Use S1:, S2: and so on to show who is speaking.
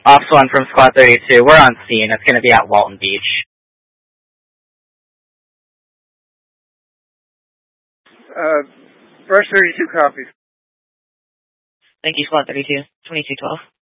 S1: Ops 1 from Squad 32. We're on scene. It's going to be at Walton Beach.
S2: Brush 32 copies.
S3: Thank you, Squad 32. 2212.